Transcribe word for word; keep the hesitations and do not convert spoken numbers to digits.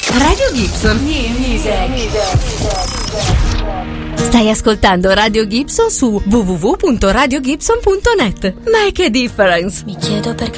Radio Gibson. New music. Stai ascoltando Radio Gibson su w w w punto radio gibson punto net. Make a difference. Mi chiedo perché